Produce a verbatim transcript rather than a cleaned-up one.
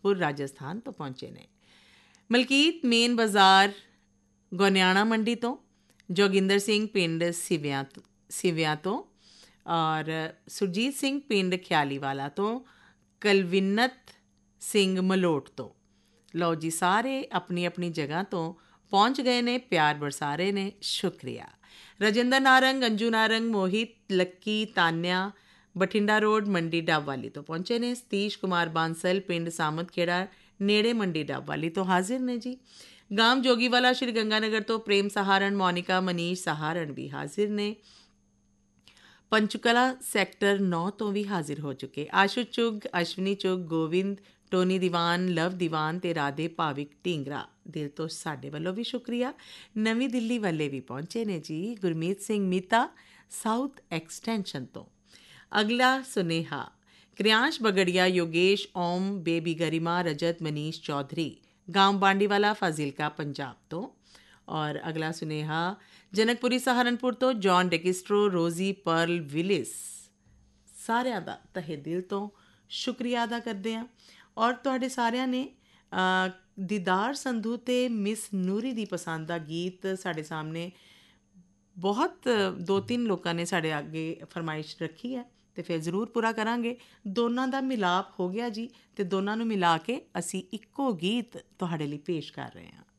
ਫਿਰੋਜ਼ਪੁਰ ਰਾਜਸਥਾਨ ਤੋਂ ਪਹੁੰਚੇ ਨੇ। ਮਲਕੀਤ ਮੇਨ ਬਾਜ਼ਾਰ ਗੋਨਿਆਣਾ ਮੰਡੀ ਤੋਂ, ਜੋਗਿੰਦਰ ਸਿੰਘ ਪਿੰਡ ਸਿਵਿਆਂ ਸਿਵਿਆਂ ਤੋਂ, ਔਰ ਸੁਰਜੀਤ ਸਿੰਘ ਪਿੰਡ ਖਿਆਲੀਵਾਲਾ ਤੋਂ, ਕਲਵਿਨਤ ਸਿੰਘ ਮਲੋਟ ਤੋਂ। ਲਓ ਜੀ, ਸਾਰੇ ਆਪਣੀ ਆਪਣੀ ਜਗ੍ਹਾ ਤੋਂ ਪਹੁੰਚ ਗਏ ਨੇ, ਪਿਆਰ ਬਰਸਾ ਰਹੇ ਨੇ, ਸ਼ੁਕਰੀਆ। ਰਜਿੰਦਰ ਨਾਰੰਗ, ਅੰਜੂ ਨਾਰੰਗ, ਮੋਹਿਤ, ਲੱਕੀ, ਤਾਨਿਆ ਬਠਿੰਡਾ ਰੋਡ ਮੰਡੀ ਡੱਬਵਾਲੀ ਤੋਂ ਪਹੁੰਚੇ ਨੇ। ਸਤੀਸ਼ ਕੁਮਾਰ ਬਾਂਸਲ ਪਿੰਡ ਸਾਮਤ ਖੇੜਾ ਨੇੜੇ ਮੰਡੀ ਡੱਬਵਾਲੀ ਤੋਂ ਹਾਜ਼ਰ ਨੇ ਜੀ। ਗਾਮ ਜੋਗੀਵਾਲਾ ਸ਼੍ਰੀ ਗੰਗਾਨਗਰ ਤੋਂ ਪ੍ਰੇਮ ਸਹਾਰਨ, ਮੋਨਿਕਾ, ਮਨੀਸ਼ ਸਹਾਰਨ ਵੀ ਹਾਜ਼ਰ ਨੇ। ਪੰਚਕਲਾ ਸੈਕਟਰ ਨੌ ਤੋਂ ਵੀ ਹਾਜ਼ਰ ਹੋ ਚੁੱਕੇ ਆਸ਼ੂ ਚੁੱਗ, ਅਸ਼ਵਨੀ ਚੁੱਗ, ਗੋਵਿੰਦ, ਟੋਨੀ ਦੀਵਾਨ, ਲਵ ਦੀਵਾਨ ਅਤੇ ਰਾਧੇ ਭਾਵਿਕ ਢੀਂਗਰਾ, ਦਿਲ ਤੋਂ ਸਾਡੇ ਵੱਲੋਂ ਵੀ ਸ਼ੁਕਰੀਆ। ਨਵੀਂ ਦਿੱਲੀ ਵਾਲੇ ਵੀ ਪਹੁੰਚੇ ਨੇ ਜੀ, ਗੁਰਮੀਤ ਸਿੰਘ ਮੀਤਾ ਸਾਊਥ ਐਕਸਟੈਂਸ਼ਨ ਤੋਂ। ਅਗਲਾ ਸੁਨੇਹਾ ਕ੍ਰਿਆਂਸ਼ ਬਗੜੀਆ, ਯੋਗੇਸ਼, ਓਮ, ਬੇਬੀ ਗਰਿਮਾ, ਰਜਤ, ਮਨੀਸ਼ ਚੌਧਰੀ, ਗਾਂਵ ਬਾਂਡੀਵਾਲਾ ਫਾਜ਼ਿਲਕਾ ਪੰਜਾਬ ਤੋਂ। ਔਰ ਅਗਲਾ ਸੁਨੇਹਾ ਜਨਕਪੁਰੀ ਸਹਾਰਨਪੁਰ ਤੋਂ ਜੌਨ ਡੈਕਿਸਟਰੋ, ਰੋਜ਼ੀ, ਪਰਲ, ਵਿਲਿਸ, ਸਾਰਿਆਂ ਦਾ ਤਹਿ ਦਿਲ ਤੋਂ ਸ਼ੁਕਰੀਆ ਅਦਾ ਕਰਦੇ ਹਾਂ। ਔਰ ਤੁਹਾਡੇ ਸਾਰਿਆਂ ਨੇ ਦੀਦਾਰ ਸੰਧੂ ਅਤੇ ਮਿਸ ਨੂਰੀ ਦੀ ਪਸੰਦ ਦਾ ਗੀਤ ਸਾਡੇ ਸਾਹਮਣੇ ਬਹੁਤ ਦੋ ਤਿੰਨ ਲੋਕਾਂ ਨੇ ਸਾਡੇ ਅੱਗੇ ਫਰਮਾਇਸ਼ ਰੱਖੀ ਹੈ ਅਤੇ ਫਿਰ ਜ਼ਰੂਰ ਪੂਰਾ ਕਰਾਂਗੇ। ਦੋਨਾਂ ਦਾ ਮਿਲਾਪ ਹੋ ਗਿਆ ਜੀ, ਅਤੇ ਦੋਨਾਂ ਨੂੰ ਮਿਲਾ ਕੇ ਅਸੀਂ ਇੱਕੋ ਗੀਤ ਤੁਹਾਡੇ ਲਈ ਪੇਸ਼ ਕਰ ਰਹੇ ਹਾਂ।